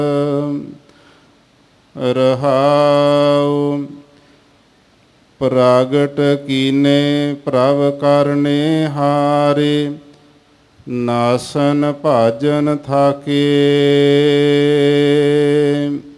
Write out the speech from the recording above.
ਰਹਾਉ। ਪ੍ਰਗਟ ਕੀਨੇ ਪ੍ਰਭ ਕਰਨੇ ਹਾਰੇ, ਨਾਸਨ ਭਾਜਨ ਥਾਕੇ।